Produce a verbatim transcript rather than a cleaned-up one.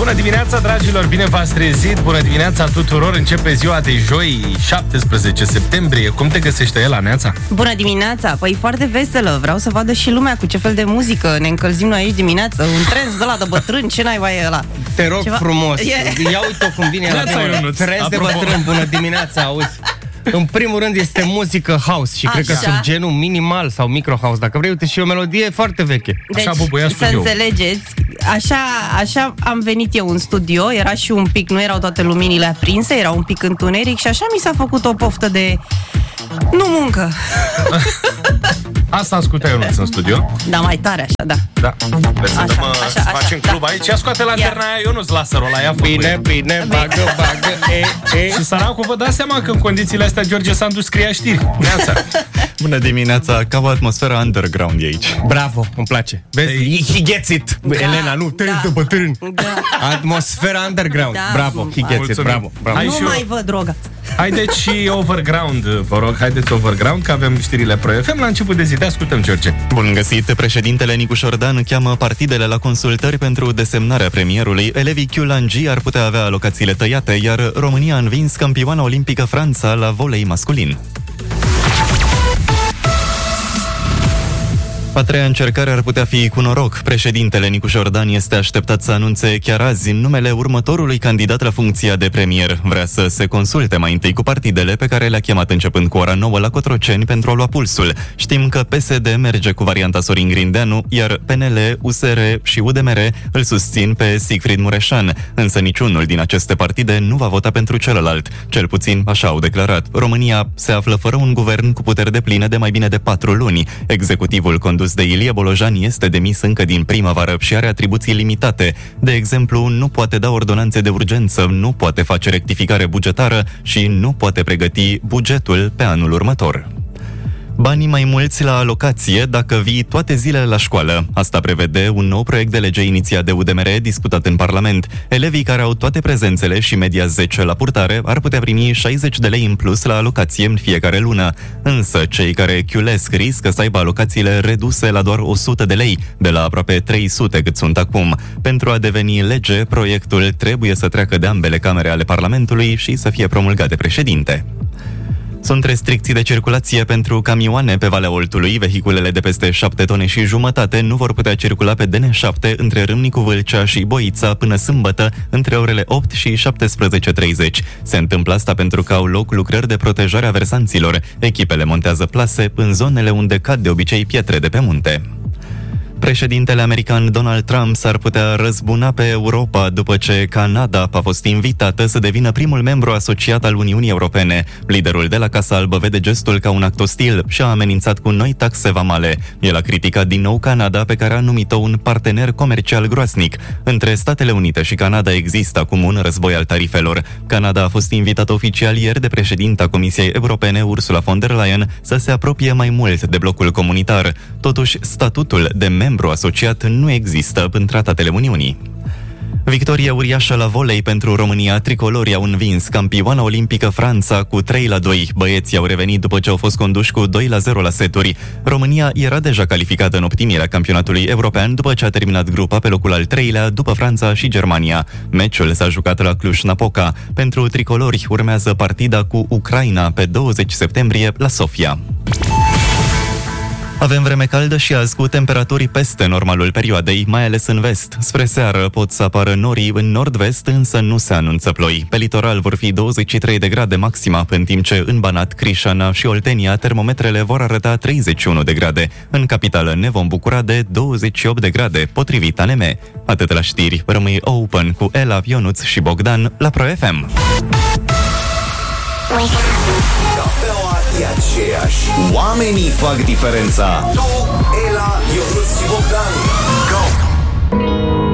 Bună dimineața, dragilor, bine v-ați trezit. Bună dimineața tuturor. Începe ziua de joi, șaptesprezece septembrie. Cum te găsește el, Neața? Bună dimineața, păi foarte veselă. Vreau să vadă și lumea cu ce fel de muzică ne încălzim noi aici dimineață. Un trend de la de bătrân, ce naiba e ăla? Te rog Ceva... frumos, yeah. Ia uite cum vine la trend de bătrân. Bună dimineața, auzi. În primul rând este muzică house și Așa. cred că sunt genul minimal sau micro house. Dacă vrei, uite și o melodie foarte veche. Deci, așa să înțelegeți, așa, așa am venit eu în studio, era și un pic, nu erau toate luminile aprinse, era un pic întuneric și așa mi s-a făcut o poftă de nu muncă. Asta ascultă eu în studio. Da, mai tare așa, da. Da. Vrei să, așa, dăm, așa, să așa, facem da. club aici? Ia scoate lanterna aia, eu nu-ți lasă rola aia. Bine, bine, bagă, bagă, e, e. Și săracul, vă dați seama că în condițiile astea George Sandu scria știri. Neața. Bună dimineața, ca o atmosferă underground e aici. Bravo, îmi place. Vezi, he gets it. Da, Elena, nu, treci da. de bătrân. Da. Atmosfera underground. Da. Bravo, he gets it, bravo, bravo. Nu mai văd droga. Haideți și overground, vă rog, haideți overground, că avem știrile Pro F M la început de zi. Te ascultăm, George. Bun găsit, președintele Nicu Șordan cheamă partidele la consultări pentru desemnarea premierului. Elevii Chiulangi ar putea avea alocațiile tăiate, iar România a învins campioana olimpică Franța la volei masculin. A treia încercare ar putea fi cu noroc. Președintele Nicu Șordan este așteptat să anunțe chiar azi în numele următorului candidat la funcția de premier. Vrea să se consulte mai întâi cu partidele pe care le-a chemat începând cu ora nouă la Cotroceni pentru a lua pulsul. Știm că P S D merge cu varianta Sorin Grindeanu, iar P N L, U S R și U D M R îl susțin pe Sigfrid Mureșan. Însă niciunul din aceste partide nu va vota pentru celălalt. Cel puțin așa au declarat. România se află fără un guvern cu puteri depline de mai bine de patru luni. Executivul condus de Ilie Bolojan este demis încă din primăvară și are atribuții limitate. De exemplu, nu poate da ordonanțe de urgență, nu poate face rectificare bugetară și nu poate pregăti bugetul pe anul următor. Banii mai mulți la alocație dacă vii toate zilele la școală. Asta prevede un nou proiect de lege inițiat de U D M R discutat în Parlament. Elevii care au toate prezențele și media zece la purtare ar putea primi șaizeci de lei în plus la alocație în fiecare lună. Însă cei care chiulesc riscă să aibă alocațiile reduse la doar o sută de lei, de la aproape trei sute cât sunt acum. Pentru a deveni lege, proiectul trebuie să treacă de ambele camere ale Parlamentului și să fie promulgat de președinte. Sunt restricții de circulație pentru camioane pe Valea Oltului. Vehiculele de peste șapte tone și jumătate nu vor putea circula pe D N șapte între Râmnicu Vâlcea și Boița până sâmbătă între orele opt și șaptesprezece treizeci. Se întâmplă asta pentru că au loc lucrări de protejare a versanților. Echipele montează plase în zonele unde cad de obicei pietre de pe munte. Președintele american Donald Trump s-ar putea răzbuna pe Europa după ce Canada a fost invitată să devină primul membru asociat al Uniunii Europene. Liderul de la Casa Albă vede gestul ca un act ostil și a amenințat cu noi taxe vamale. El a criticat din nou Canada, pe care a numit-o un partener comercial groasnic. Între Statele Unite și Canada există acum un război al tarifelor. Canada a fost invitată oficial ieri de președinta Comisiei Europene, Ursula von der Leyen, să se apropie mai mult de blocul comunitar. Totuși, statutul de membru asociat nu există în tratatele Uniunii. Victorie uriașă la volei pentru România. Tricolorii au învins campioana olimpică Franța cu trei la doi. Băieții au revenit după ce au fost conduși cu doi la zero la seturi. România era deja calificată în optimirea campionatului european după ce a terminat grupa pe locul al treilea după Franța și Germania. Meciul s-a jucat la Cluj-Napoca. Pentru tricolori urmează partida cu Ucraina pe douăzeci septembrie la Sofia. Avem vreme caldă și azi cu temperaturi peste normalul perioadei, mai ales în vest. Spre seară pot să apară norii în nord-vest, însă nu se anunță ploi. Pe litoral vor fi douăzeci și trei de grade maxima, în timp ce în Banat, Crișana și Oltenia termometrele vor arăta treizeci și unu de grade. În capitală ne vom bucura de douăzeci și opt de grade, potrivit A N M. Atât la știri, rămâi open cu Ela, Ionuț și Bogdan la Pro F M. Cafeaua e aceeași. Oamenii fac diferența. Tu, Ela, Ionuț și Bogdan. Go!